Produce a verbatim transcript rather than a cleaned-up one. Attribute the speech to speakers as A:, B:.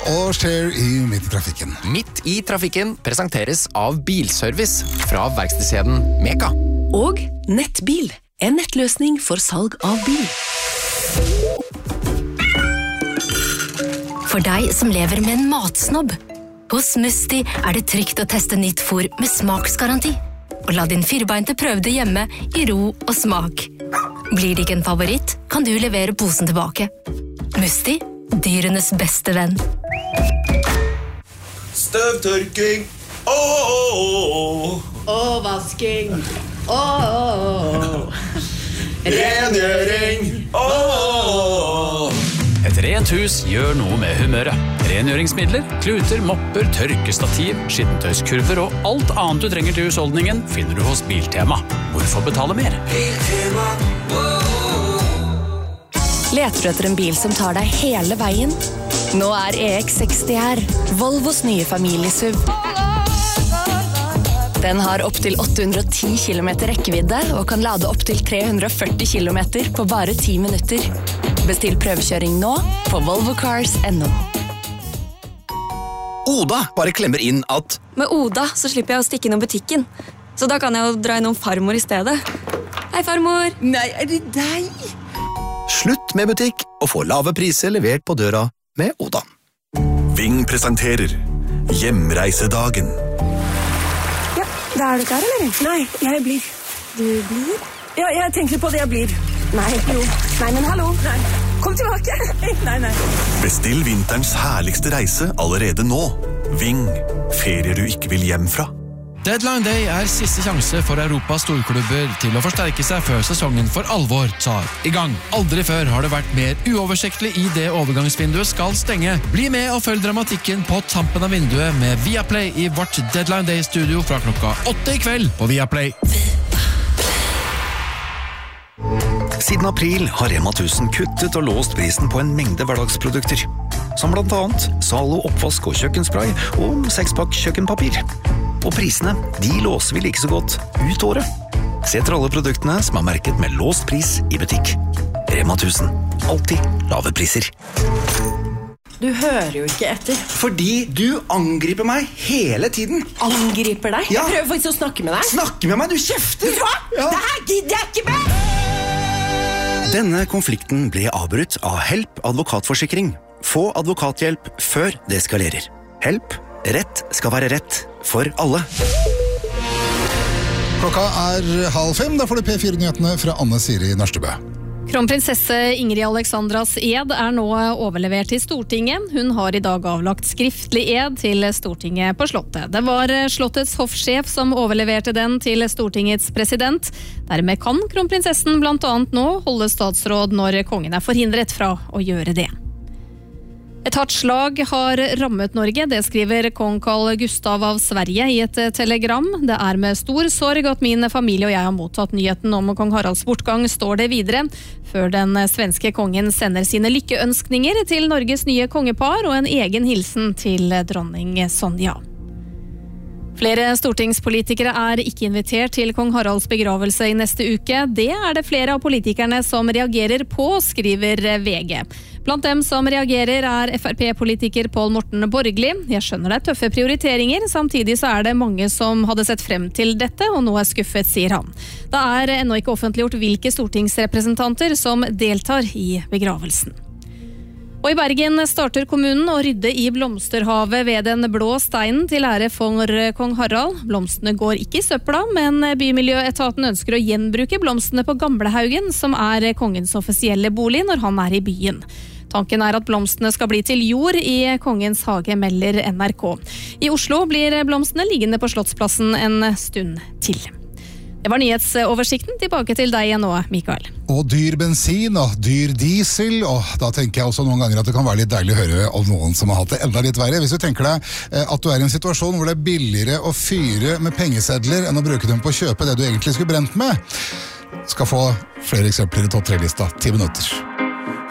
A: og Cher i Midt i trafikken.
B: Midt i trafikken presenteres av Bilservice fra verkstedskjeden Meka.
C: Og Nettbil, en nettløsning for salg av bil.
D: For deg som lever med en matsnobb. Hos Musti er det trygt å teste nytt fôr med smaksgaranti. Og la din firbeinte prøve det hjemme i ro og smak. Blir det ikke en favoritt, kan du levere posen tilbake. Musti, dyrenes beste venn.
E: Støvtørking. Åh, åh, åh.
F: Og vasking. Åh, åh, åh.
E: Rengjøring. Åh.
G: Et rent hus gjør noe med humøret. Rengjøringsmidler, kluter, mopper, tørkestativ, skittentøyskurver og alt annet du trenger til husholdningen finner du hos Biltema. Hvorfor betale mer?
E: Biltema.
C: Leter du etter en bil som tar deg hele veien? Nå er E X seksti her, Volvos nye familiesuv. Den har opp til åtte hundre og ti kilometer rekkevidde og kan lade opp til tre hundre og førti kilometer på bare ti minutter. Bestill prøvekjøring nå på volvo cars punktum no.
H: Oda bare klemmer inn at
I: med Oda så slipper jeg å stikke innom butikken. Så da kan jeg jo dra innom farmor i stedet. Hei, farmor!
F: Nei, er det deg?
H: slutt med butikk og få lave priser levert på døra med Oda.
J: Ving presenterer Hjemreisedagen.
K: Ja, da er du klar, eller? Nei, jeg blir. Du blir? Ja, jeg tenker på det jeg blir. Nei, jo. Nei, men hallo. Nei. Kom tilbake. Nei, nei.
J: Bestill vinterens herligste reise allerede nå. Ving. Ferier du ikke vil hjem fra.
L: Deadline Day er siste sjanse for Europas storklubber til å forsterke seg før sesongen for alvor tar i gang. Aldri før har det vært mer uoversiktlig i det overgangsvinduet skal stenge. Bli med og følg dramatikken på tampen av vinduet med Viaplay i vårt Deadline Day-studio fra klokka åtte i kveld på Viaplay.
H: Siden april har Rema tusen kuttet og låst prisen på en mengde hverdagsprodukter, som blant annet Zalo oppvask og kjøkkenspray og sekspakk kjøkkenpapir. Og prisene, de låser vi like så godt ut året. Se etter alle produktene som er merket med låst pris i butikk. Rema tusen. Alltid lave priser.
F: Du hører jo ikke etter.
M: Fordi du angriper meg hele tiden.
F: Angriper deg?
M: Ja.
F: Jeg prøver faktisk å snakke med deg.
M: Snakke med meg, du kjefter!
F: Hva?
M: Ja.
F: Det her gidder jeg ikke med!
H: Denne konflikten ble avbrutt av Help advokatforsikring. Få advokathjelp før det eskalerer. Help. Rett skal være rett for alle.
A: Klokka er halv fem, da får du P fire-nyhetene fra Anne Siri Nørstebø.
N: Kronprinsesse Ingrid Alexandras ed er nå overlevert til Stortinget. Hun har i dag avlagt skriftlig ed til Stortinget på Slottet. Det var Slottets hoffsjef som overleverte den til Stortingets president. Dermed kan kronprinsessen blant annet nå holde statsråd når kongen er forhindret fra å gjøre det. Et hardt slag har rammet Norge, det skriver kong Carl Gustav av Sverige i et telegram. Det er med stor sorg at min familie og jeg har mottatt nyheten om kong Haralds bortgang, står det videre, før den svenske kongen sender sine lykkeønskninger til Norges nye kongepar og en egen hilsen til dronning Sonja. Flere stortingspolitikere er ikke invitert til kong Haralds begravelse i neste uke. Det er det flere av politikerne som reagerer på, skriver V G. Blant dem som reagerer er F R P-politiker Pål Morten Borgli. Jeg skjønner det er tøffe prioriteringer, samtidig så er det mange som hadde sett frem til dette, og nå er skuffet, sier han. Det er ennå ikke offentliggjort hvilke stortingsrepresentanter som deltar i begravelsen. Og i Bergen starter kommunen å rydde i blomsterhavet ved den blå steinen til ære for kong Harald. Blomstene går ikke i søpla, men bymiljøetaten ønsker å gjenbruke blomstene på Gamlehaugen, som er kongens offisielle bolig når han er i byen. Tanken er at blomstene skal bli til jord i kongens hage, melder N R K. I Oslo blir blomstene liggende på Slottsplassen en stund til. Det var nyhetsoversikten. Tilbake til deg igjen nå, Mikael.
A: Og dyr bensin og dyr diesel, og da tenker jeg også noen ganger at det kan være litt deilig å høre om noen som har hatt det enda litt verre. Hvis du tenker deg at du er i en situasjon hvor det er billigere å fyre med pengesedler enn å bruke dem på å kjøpe det du egentlig skulle brent med, skal få flere eksempler i topp tre-lista ti minutter.